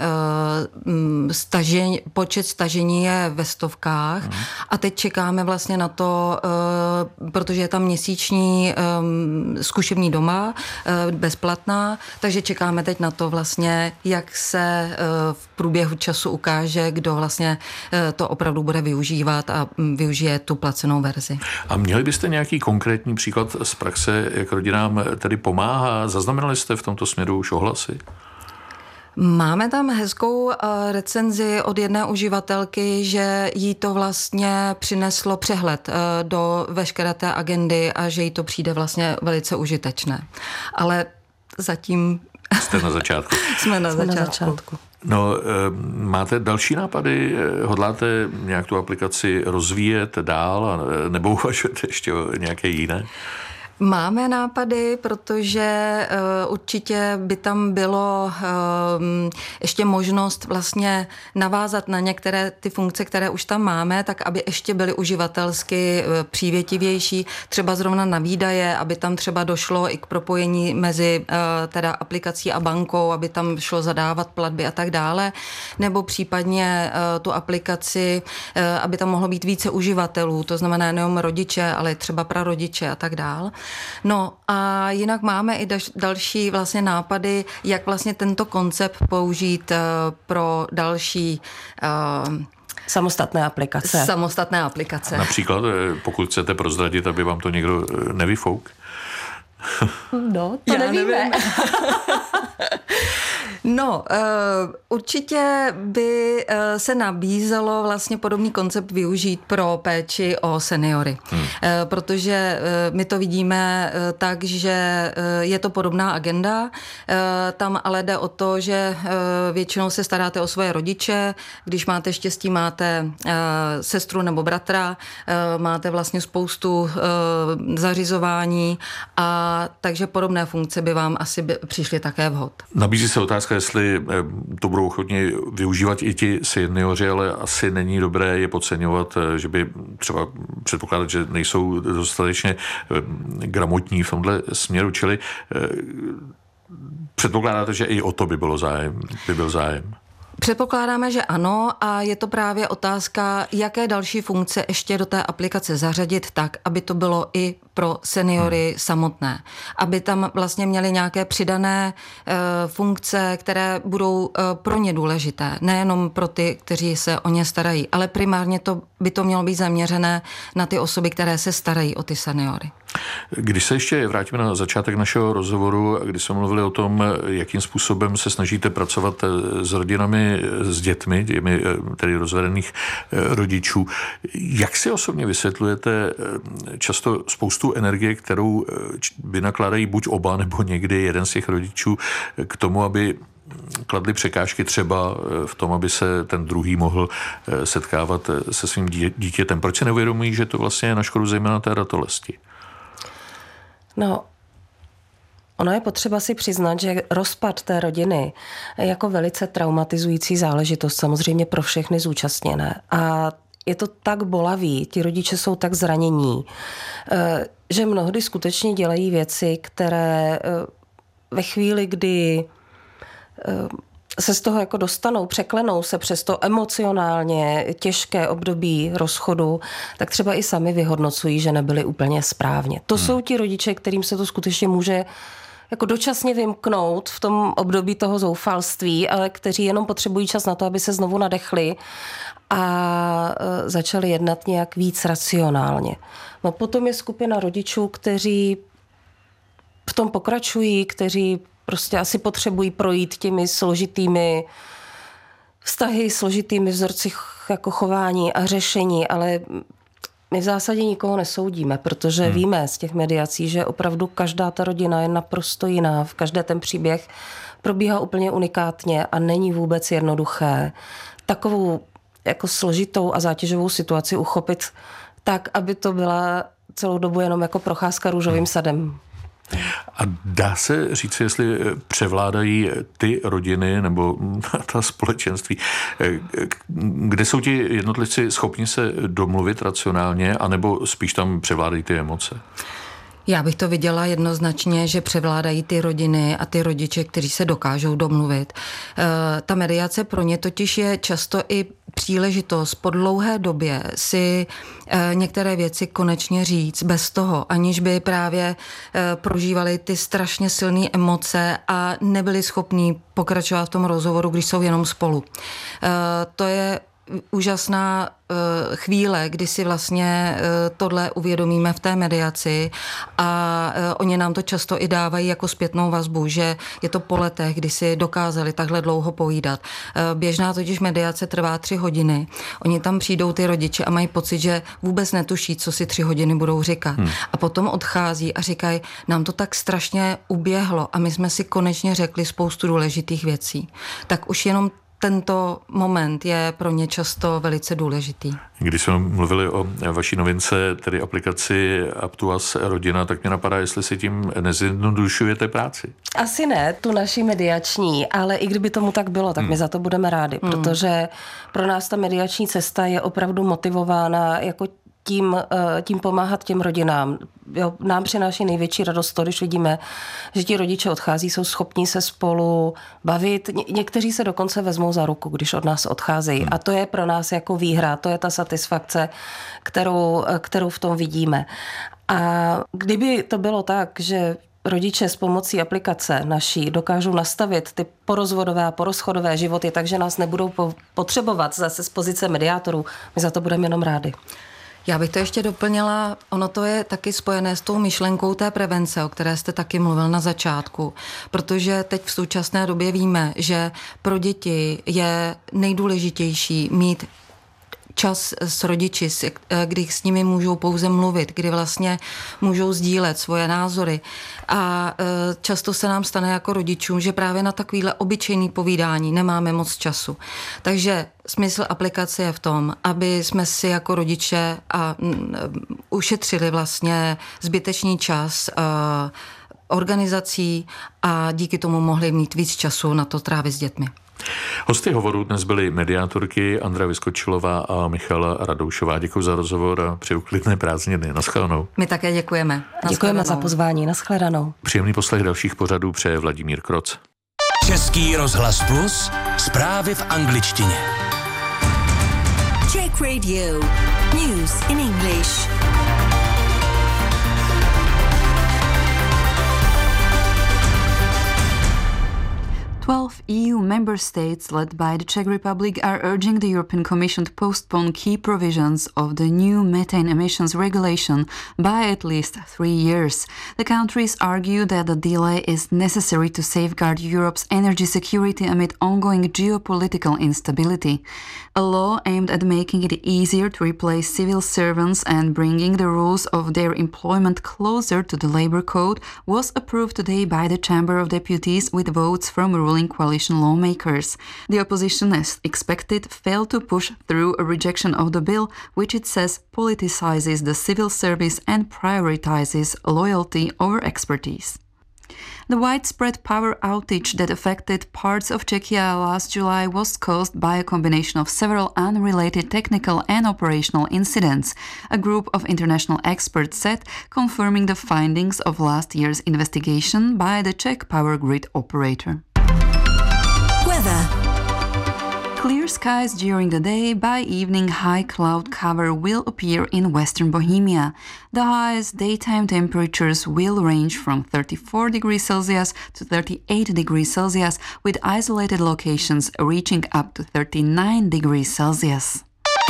počet stažení je ve stovkách a teď čekáme vlastně na to, protože je tam měsíční zkušební doba bezplatná, takže čekáme teď na to vlastně, jak se v průběhu času ukáže, kdo vlastně to opravdu bude využívat a využije tu placenou verzi. A měli byste nějaký konkrétní příklad z praxe, jak rodinám tedy pomáhá? Zaznamenali jste v tomto směru už ohlasy? Máme tam hezkou recenzi od jedné uživatelky, že jí to vlastně přineslo přehled do veškeré té agendy a že jí to přijde vlastně velice užitečné. Ale zatím... Jste na začátku. Jsme na začátku. No, máte další nápady? Hodláte nějak tu aplikaci rozvíjet dál nebo uvažujete ještě o nějaké jiné? Máme nápady, protože určitě by tam bylo ještě možnost vlastně navázat na některé ty funkce, které už tam máme, tak aby ještě byly uživatelsky přívětivější, třeba zrovna na výdaje, aby tam třeba došlo i k propojení mezi teda aplikací a bankou, aby tam šlo zadávat platby a tak dále, nebo případně tu aplikaci, aby tam mohlo být více uživatelů, to znamená nejenom rodiče, ale třeba prarodiče a tak dále. No a jinak máme i další vlastně nápady, jak vlastně tento koncept použít pro další samostatné aplikace. Například, pokud chcete prozradit, aby vám to někdo nevyfouk. No, to nevíme. No, určitě by se nabízelo vlastně podobný koncept využít pro péči o seniory. Protože my to vidíme tak, že je to podobná agenda, tam ale jde o to, že většinou se staráte o svoje rodiče, když máte štěstí, máte sestru nebo bratra, máte vlastně spoustu zařizování a takže podobné funkce by vám asi přišly také vhod. Nabízí se otázka, jestli to budou ochotně využívat i ti seniori, ale asi není dobré je podceňovat, že by třeba předpokládat, že nejsou dostatečně gramotní v tomhle směru, čili předpokládáte, že i o to by byl zájem. Předpokládáme, že ano a je to právě otázka, jaké další funkce ještě do té aplikace zařadit tak, aby to bylo i pro seniory samotné. Aby tam vlastně měli nějaké přidané funkce, které budou pro ně důležité. Nejenom pro ty, kteří se o ně starají, ale primárně by to mělo být zaměřené na ty osoby, které se starají o ty seniory. Když se ještě vrátíme na začátek našeho rozhovoru, kdy jsme mluvili o tom, jakým způsobem se snažíte pracovat s rodinami, s dětmi, těmi tedy rozvedených rodičů, jak si osobně vysvětlujete často spoustu energie, kterou vynakládají buď oba, nebo někdy jeden z těch rodičů k tomu, aby kladli překážky třeba v tom, aby se ten druhý mohl setkávat se svým dítětem. Proč se neuvědomují, že to vlastně je na škodu zejména té ratolesti? No, ono je potřeba si přiznat, že rozpad té rodiny je jako velice traumatizující záležitost, samozřejmě pro všechny zúčastněné. A je to tak bolavý, ti rodiče jsou tak zranění, že mnohdy skutečně dělají věci, které ve chvíli, kdy se z toho jako dostanou, překlenou se přes to emocionálně těžké období rozchodu, tak třeba i sami vyhodnocují, že nebyli úplně správně. To jsou ti rodiče, kterým se to skutečně může jako dočasně vymknout v tom období toho zoufalství, ale kteří jenom potřebují čas na to, aby se znovu nadechli a začali jednat nějak víc racionálně. No potom je skupina rodičů, kteří v tom pokračují, kteří prostě asi potřebují projít těmi složitými vztahy, složitými vzorci jako chování a řešení, ale my v zásadě nikoho nesoudíme, protože víme z těch mediací, že opravdu každá ta rodina je naprosto jiná. V každé ten příběh probíhá úplně unikátně a není vůbec jednoduché takovou jako složitou a zátěžovou situaci uchopit tak, aby to byla celou dobu jenom jako procházka růžovým sadem. A dá se říct, jestli převládají ty rodiny nebo ta společenství, kde jsou ti jednotlivci schopni se domluvit racionálně, anebo spíš tam převládají ty emoce? Já bych to viděla jednoznačně, že převládají ty rodiny a ty rodiče, kteří se dokážou domluvit. Ta mediace pro ně totiž je často i příležitost po dlouhé době si některé věci konečně říct bez toho, aniž by právě prožívali ty strašně silné emoce a nebyli schopní pokračovat v tom rozhovoru, když jsou jenom spolu. To je úžasná chvíle, kdy si vlastně tohle uvědomíme v té mediaci a oni nám to často i dávají jako zpětnou vazbu, že je to po letech, kdy si dokázali takhle dlouho povídat. Běžná totiž mediace trvá 3 hodiny. Oni tam přijdou ty rodiče a mají pocit, že vůbec netuší, co si 3 hodiny budou říkat. A potom odchází a říkají, nám to tak strašně uběhlo a my jsme si konečně řekli spoustu důležitých věcí. Tak už jenom tento moment je pro ně často velice důležitý. Když jsme mluvili o vaší novince, tedy aplikaci Aptuas Rodina, tak mě napadá, jestli si tím nezjednodušujete práci. Asi ne, tu naši mediační, ale i kdyby tomu tak bylo, tak my za to budeme rádi, protože pro nás ta mediační cesta je opravdu motivována jako tím pomáhat těm rodinám. Jo, nám přináší největší radost to, když vidíme, že ti rodiče odchází, jsou schopní se spolu bavit. Někteří se dokonce vezmou za ruku, když od nás odcházejí. A to je pro nás jako výhra, to je ta satisfakce, kterou v tom vidíme. A kdyby to bylo tak, že rodiče s pomocí aplikace naší dokážou nastavit ty porozvodové a porozchodové životy, takže nás nebudou potřebovat zase z pozice mediátorů, my za to budeme jenom rádi. Já bych to ještě doplnila, ono to je taky spojené s tou myšlenkou té prevence, o které jste taky mluvil na začátku, protože teď v současné době víme, že pro děti je nejdůležitější mít čas s rodiči, kdy s nimi můžou pouze mluvit, kdy vlastně můžou sdílet svoje názory. A často se nám stane jako rodičům, že právě na takovýhle obyčejný povídání nemáme moc času. Takže smysl aplikace je v tom, aby jsme si jako rodiče ušetřili vlastně zbytečný čas organizací a díky tomu mohli mít víc času na to trávit s dětmi. Hosty hovoru dnes byly mediátorky Andrea Vyskočilová a Michala Radoušová. Děkuji za rozhovor a přeju klidné prázdniny. Naschledanou. My také děkujeme. Děkujeme za pozvání. Naschledanou. Příjemný poslech dalších pořadů přeje Vladimír Kroc. Český rozhlas Plus, zprávy v angličtině. Czech Radio. News in English. 12 EU member states, led by the Czech Republic, are urging the European Commission to postpone key provisions of the new methane emissions regulation by at least 3 years. The countries argue that the delay is necessary to safeguard Europe's energy security amid ongoing geopolitical instability. A law aimed at making it easier to replace civil servants and bringing the rules of their employment closer to the Labour Code was approved today by the Chamber of Deputies with votes from ruling coalition lawmakers. The opposition, as expected, failed to push through a rejection of the bill, which it says politicizes the civil service and prioritizes loyalty over expertise. The widespread power outage that affected parts of Czechia last July was caused by a combination of several unrelated technical and operational incidents, a group of international experts said, confirming the findings of last year's investigation by the Czech power grid operator. Weather. Clear skies during the day. By evening, high cloud cover will appear in western Bohemia. The highest daytime temperatures will range from 34 degrees Celsius to 38 degrees Celsius, with isolated locations reaching up to 39 degrees Celsius.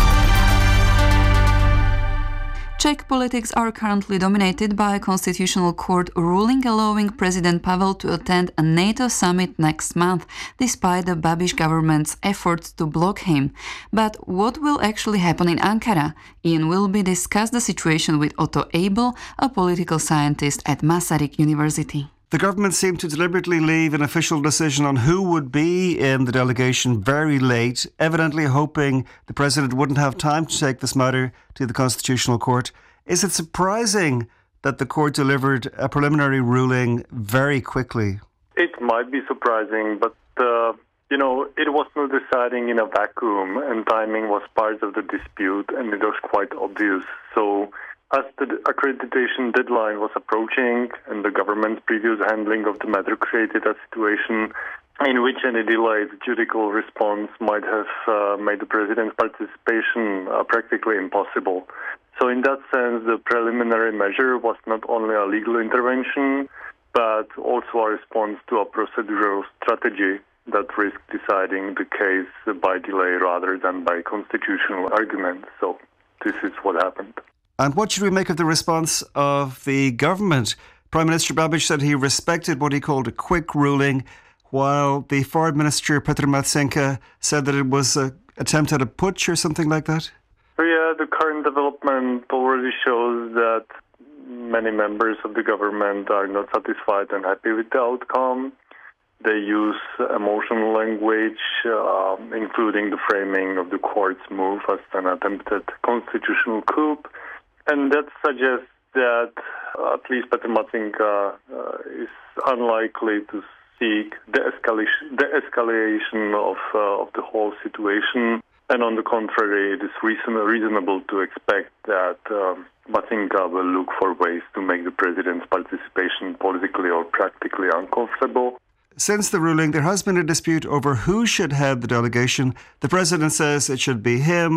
Czech politics are currently dominated by a constitutional court ruling allowing President Pavel to attend a NATO summit next month, despite the Babiš government's efforts to block him. But what will actually happen in Ankara? Ian Wilby discussed the situation with Otto Abel, a political scientist at Masaryk University. The government seemed to deliberately leave an official decision on who would be in the delegation very late, evidently hoping the president wouldn't have time to take this matter to the Constitutional Court. Is it surprising that the court delivered a preliminary ruling very quickly? It might be surprising, but it was not deciding in a vacuum, and timing was part of the dispute, and it was quite obvious. So as the accreditation deadline was approaching and the government's previous handling of the matter created a situation in which any delayed judicial response might have made the president's participation practically impossible. So in that sense, the preliminary measure was not only a legal intervention, but also a response to a procedural strategy that risked deciding the case by delay rather than by constitutional argument. So this is what happened. And what should we make of the response of the government? Prime Minister Babiš said he respected what he called a quick ruling, while the Foreign Minister Petr Matsenka said that it was an attempt at a putsch or something like that. Yeah, the current development already shows that many members of the government are not satisfied and happy with the outcome. They use emotional language, including the framing of the court's move as an attempted constitutional coup. And that suggests that at least Petr Matsenka is unlikely to seek the escalation of the whole situation. And on the contrary, it is reasonable to expect that Matsenka will look for ways to make the president's participation politically or practically uncomfortable. Since the ruling, there has been a dispute over who should head the delegation. The president says it should be him.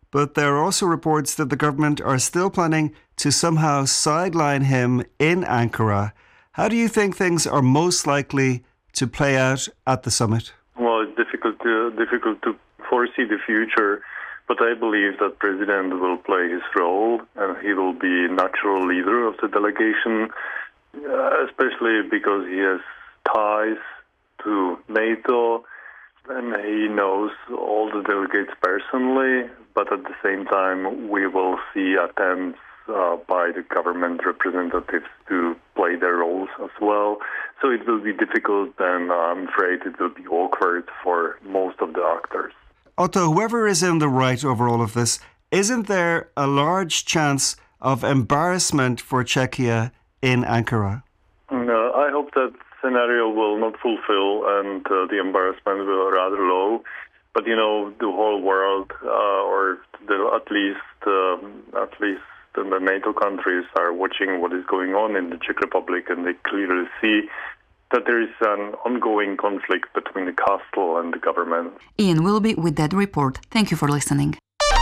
but there are also reports that the government are still planning to somehow sideline him in Ankara. How do you think things are most likely to play out at the summit? Well, it's difficult to foresee the future, but I believe that President will play his role and he will be natural leader of the delegation, especially because he has ties to NATO and he knows all the delegates personally, but at the same time we will see attempts by the government representatives to play their roles as well. So it will be difficult and I'm afraid it will be awkward for most of the actors. Otto, whoever is in the right over all of this, isn't there a large chance of embarrassment for Czechia in Ankara? No, I hope that scenario will not fulfill and the embarrassment will be rather low. But the whole world, or at least the NATO countries, are watching what is going on in the Czech Republic, and they clearly see that there is an ongoing conflict between the castle and the government. Ian Wilby with that report. Thank you for listening.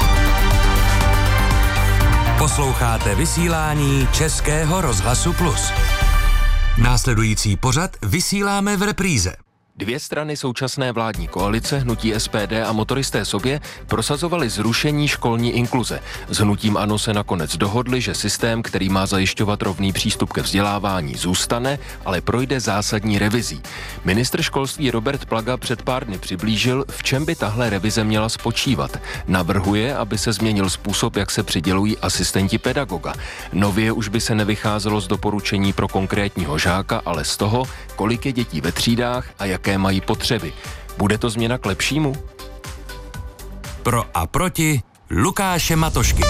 Posloucháte vysílání Českého rozhlasu Plus. Následující pořad vysíláme v repríze. Dvě strany současné vládní koalice, hnutí SPD a motoristé sobě, prosazovali zrušení školní inkluze. S hnutím ANO se nakonec dohodli, že systém, který má zajišťovat rovný přístup ke vzdělávání, zůstane, ale projde zásadní revizí. Ministr školství Robert Plaga před pár dny přiblížil, v čem by tahle revize měla spočívat. Navrhuje, aby se změnil způsob, jak se přidělují asistenti pedagoga. Nově už by se nevycházelo z doporučení pro konkrétního žáka, ale z toho, kolik je dětí ve třídách a jaké mají potřeby. Bude to změna k lepšímu? Pro a proti Lukáše Matošky.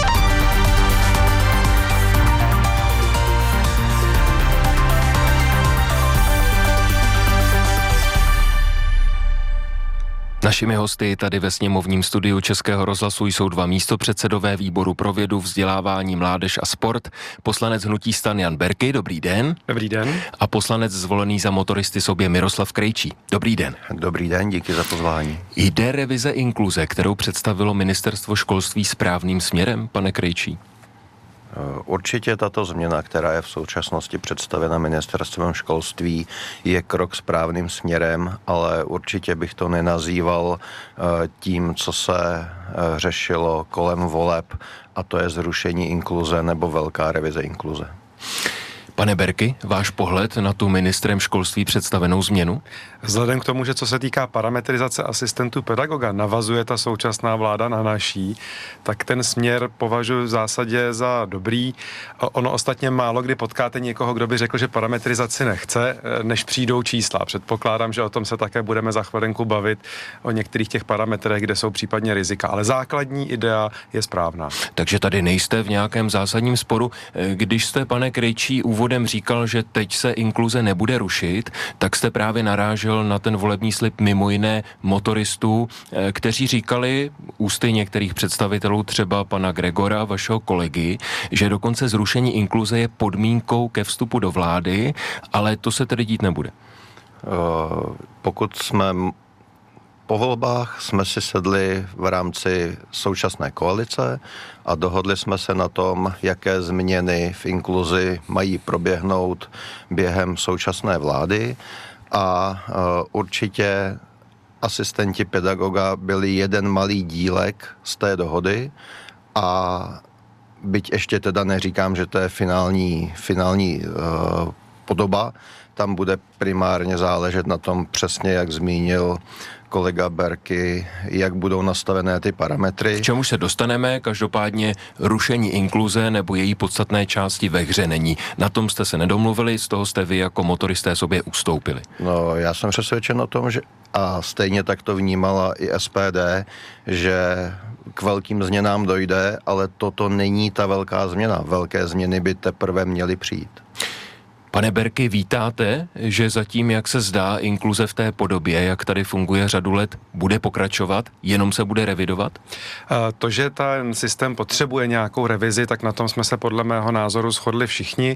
Našimi hosty tady ve sněmovním studiu Českého rozhlasu jsou dva místopředsedové výboru pro vědu, vzdělávání, mládež a sport, poslanec hnutí STAN Jan Berki, dobrý den. Dobrý den. A poslanec zvolený za motoristy sobě Miroslav Krejčí. Dobrý den. Dobrý den, díky za pozvání. Jde revize inkluze, kterou představilo ministerstvo školství, správným směrem, pane Krejčí? Určitě tato změna, která je v současnosti představena ministerstvem školství, je krok správným směrem, ale určitě bych to nenazýval tím, co se řešilo kolem voleb, a to je zrušení inkluze nebo velká revize inkluze. Pane Berki, váš pohled na tu ministrem školství představenou změnu? Vzhledem k tomu, že co se týká parametrizace asistentů pedagoga, navazuje ta současná vláda na naší, tak ten směr považuji v zásadě za dobrý. Ono ostatně málo kdy potkáte někoho, kdo by řekl, že parametrizaci nechce, než přijdou čísla. Předpokládám, že o tom se také budeme za chvilinku bavit, o některých těch parametrech, kde jsou případně rizika. Ale základní idea je správná. Takže tady nejste v nějakém zásadním sporu. Když jste, pane Krejčí, úvodem říkal, že teď se inkluze nebude rušit, tak jste právě narážel na ten volební slib mimo jiné motoristů, kteří říkali ústy některých představitelů, třeba pana Gregora, vašeho kolegy, že dokonce zrušení inkluze je podmínkou ke vstupu do vlády, ale to se tedy dít nebude. Pokud jsme po volbách jsme si sedli v rámci současné koalice a dohodli jsme se na tom, jaké změny v inkluzi mají proběhnout během současné vlády, a určitě asistenti pedagoga byli jeden malý dílek z té dohody, a byť ještě teda neříkám, že to je finální podoba, tam bude primárně záležet na tom přesně, jak zmínil kolega Berki, jak budou nastavené ty parametry. K čemu se dostaneme, každopádně rušení inkluze nebo její podstatné části ve hře není. Na tom jste se nedomluvili, z toho jste vy jako motoristé sobě ustoupili. No, já jsem přesvědčen o tom, že a stejně tak to vnímala i SPD, že k velkým změnám dojde, ale toto není ta velká změna. Velké změny by teprve měly přijít. Pane Berki, vítáte, že zatím, jak se zdá, inkluze v té podobě, jak tady funguje řadu let, bude pokračovat, jenom se bude revidovat? To, že ten systém potřebuje nějakou revizi, tak na tom jsme se podle mého názoru shodli všichni.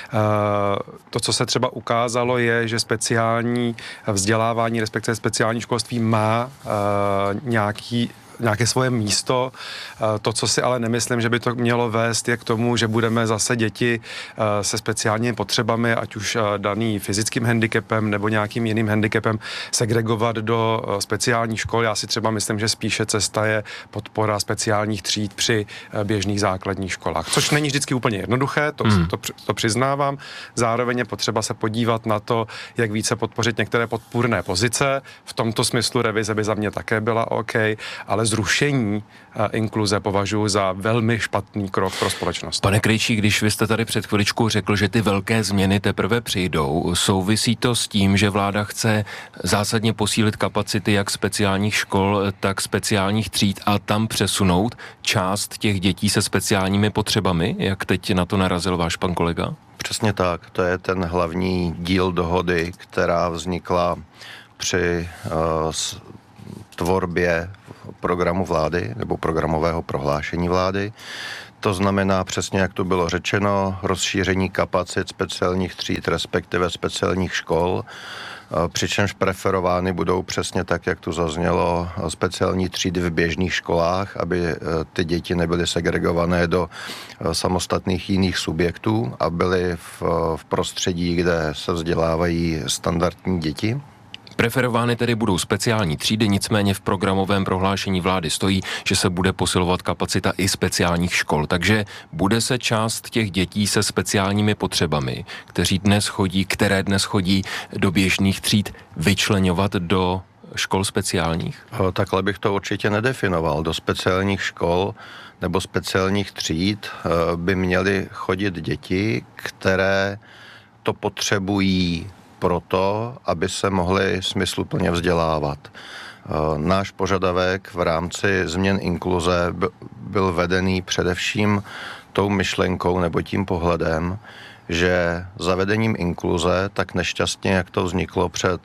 To, co se třeba ukázalo, je, že speciální vzdělávání, respektive speciální školství má nějaký nějaké svoje místo. To, co si ale nemyslím, že by to mělo vést, je k tomu, že budeme zase děti se speciálními potřebami, ať už daný fyzickým handicapem nebo nějakým jiným handicapem, segregovat do speciálních škol. Já si třeba myslím, že spíše cesta je podpora speciálních tříd při běžných základních školách. Což není vždycky úplně jednoduché, to přiznávám. Zároveň je potřeba se podívat na to, jak více podpořit některé podpůrné pozice. V tomto smyslu revize by za mě také byla OK, ale zrušení inkluze považuji za velmi špatný krok pro společnost. Pane Krejčí, když vy jste tady před chviličkou řekl, že ty velké změny teprve přijdou, souvisí to s tím, že vláda chce zásadně posílit kapacity jak speciálních škol, tak speciálních tříd a tam přesunout část těch dětí se speciálními potřebami, jak teď na to narazil váš pan kolega? Přesně tak, to je ten hlavní díl dohody, která vznikla při tvorbě programu vlády nebo programového prohlášení vlády. To znamená přesně, jak to bylo řečeno, rozšíření kapacit speciálních tříd, respektive speciálních škol, přičemž preferovány budou přesně tak, jak tu zaznělo, speciální třídy v běžných školách, aby ty děti nebyly segregované do samostatných jiných subjektů a byly v prostředí, kde se vzdělávají standardní děti. Preferovány tedy budou speciální třídy, nicméně v programovém prohlášení vlády stojí, že se bude posilovat kapacita i speciálních škol. Takže bude se část těch dětí se speciálními potřebami, které dnes chodí do běžných tříd, vyčleňovat do škol speciálních? Takhle bych to určitě nedefinoval. Do speciálních škol nebo speciálních tříd by měly chodit děti, které to potřebují proto, aby se mohli smysluplně vzdělávat. Náš požadavek v rámci změn inkluze byl vedený především tou myšlenkou nebo tím pohledem, že zavedením inkluze, tak nešťastně, jak to vzniklo před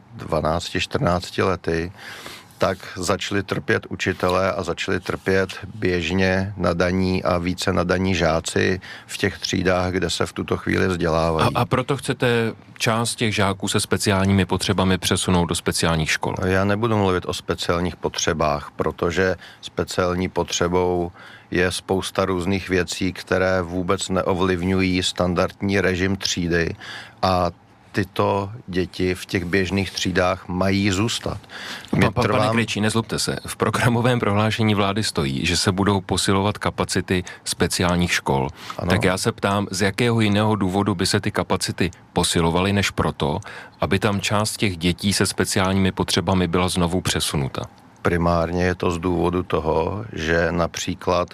12-14 lety, tak začali trpět učitelé a začali trpět běžně nadaní a více nadaní žáci v těch třídách, kde se v tuto chvíli vzdělávají. A proto chcete část těch žáků se speciálními potřebami přesunout do speciálních škol? Já nebudu mluvit o speciálních potřebách, protože speciální potřebou je spousta různých věcí, které vůbec neovlivňují standardní režim třídy a tyto děti v těch běžných třídách mají zůstat. Pane Krejčí, nezlobte se. V programovém prohlášení vlády stojí, že se budou posilovat kapacity speciálních škol. Ano. Tak já se ptám, z jakého jiného důvodu by se ty kapacity posilovaly, než proto, aby tam část těch dětí se speciálními potřebami byla znovu přesunuta? Primárně je to z důvodu toho, že například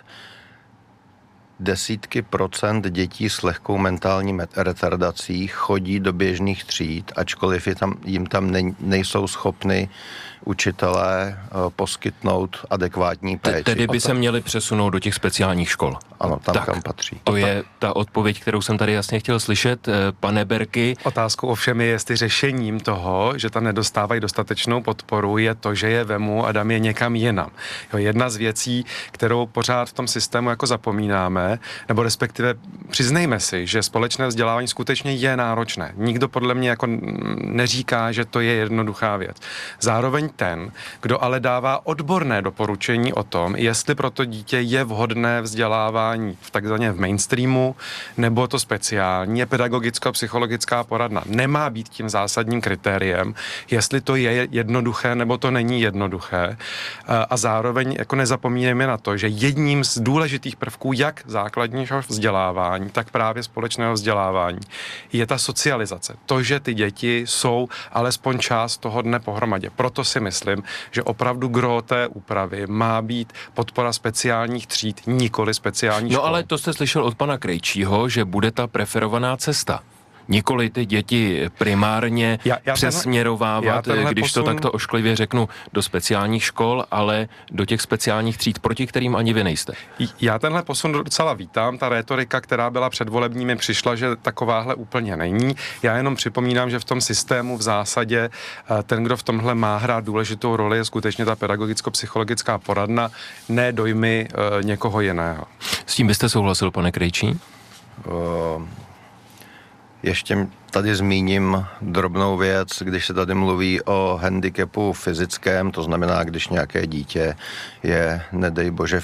desítky procent dětí s lehkou mentální retardací chodí do běžných tříd, ačkoliv jim tam nejsou schopni učitelé poskytnout adekvátní péči. Tedy by se měli přesunout do těch speciálních škol. Ano, tam, kam patří. To je ta odpověď, kterou jsem tady jasně chtěl slyšet. Pane Berky. Otázkou ovšem je, jestli řešením toho, že tam nedostávají dostatečnou podporu, je to, že je vemu a dám je někam jinam. Jedna z věcí, kterou pořád v tom systému jako zapomínáme, nebo respektive přiznejme si, že společné vzdělávání skutečně je náročné. Nikdo podle mě jako neříká, že to je jednoduchá věc. Zároveň ten, kdo ale dává odborné doporučení o tom, jestli pro to dítě je vhodné vzdělávání v takzvaně v mainstreamu, nebo to speciální, je pedagogicko-psychologická poradna. Nemá být tím zásadním kritériem, jestli to je jednoduché, nebo to není jednoduché. A zároveň jako nezapomínáme na to, že jedním z důležitých prvků jak základního vzdělávání, tak právě společného vzdělávání je ta socializace. To, že ty děti jsou alespoň část toho dne pohromadě. Proto si myslím, že opravdu gro té úpravy má být podpora speciálních tříd, nikoli speciálních škol. No ale to jste slyšel od pana Krejčího, že bude ta preferovaná cesta. Nikoli ty děti primárně přesměrovávat, když to takto ošklivě řeknu, do speciálních škol, ale do těch speciálních tříd, proti kterým ani vy nejste. Já tenhle posun docela vítám. Ta rétorika, která byla předvolebními, přišla, že takováhle úplně není. Já jenom připomínám, že v tom systému v zásadě ten, kdo v tomhle má hrát důležitou roli, je skutečně ta pedagogicko-psychologická poradna, ne dojmy někoho jiného. S tím byste souhlasil, pane Krejčí? Ještě tady zmíním drobnou věc, když se tady mluví o handicapu fyzickém, to znamená, když nějaké dítě je, nedej bože,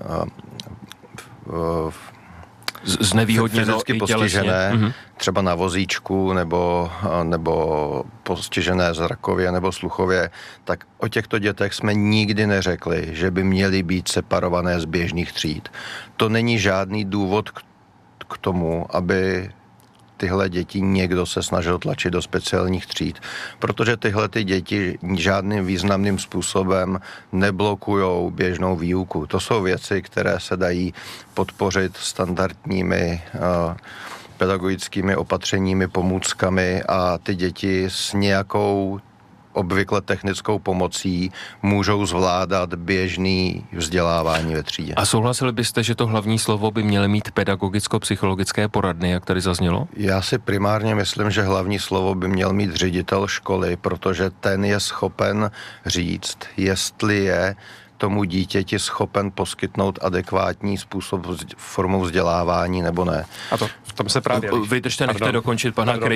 znevýhodněno fyzicky postižené, třeba na vozíčku nebo postižené zrakově nebo sluchově, tak o těchto dětech jsme nikdy neřekli, že by měly být separované z běžných tříd. To není žádný důvod k tomu, aby tyhle děti někdo se snažil tlačit do speciálních tříd, protože tyhle ty děti žádným významným způsobem neblokujou běžnou výuku. To jsou věci, které se dají podpořit standardními pedagogickými opatřeními, pomůckami a ty děti s nějakou obvykle technickou pomocí můžou zvládat běžný vzdělávání ve třídě. A souhlasili byste, že to hlavní slovo by měly mít pedagogicko-psychologické poradny, jak tady zaznělo? Já si primárně myslím, že hlavní slovo by měl mít ředitel školy, protože ten je schopen říct, jestli je tomu dítěti schopen poskytnout adekvátní způsob formu vzdělávání nebo ne. A to v tom se právě... Vydržte, nechte dokončit pana